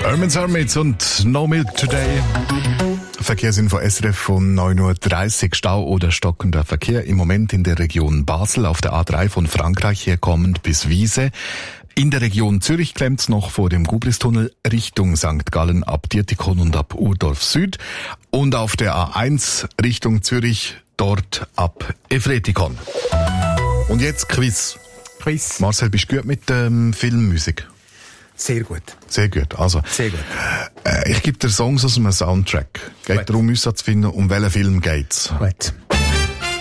Herman's Hermits und No Milk Today. Verkehrsinfo SRF um 9.30 Uhr. Stau oder stockender Verkehr im Moment in der Region Basel auf der A3 von Frankreich herkommend bis Wiese. In der Region Zürich klemmt's noch vor dem Gubristunnel Richtung St. Gallen ab Dietikon und ab Urdorf Süd. Und auf der A1 Richtung Zürich dort ab Efretikon. Und jetzt Quiz. Marcel, bist du gut mit Filmmusik? Sehr gut. Sehr gut, also. Sehr gut. Ich gebe dir Songs aus einem Soundtrack. Geht darum, herauszufinden, um welchen Film geht's. Gut.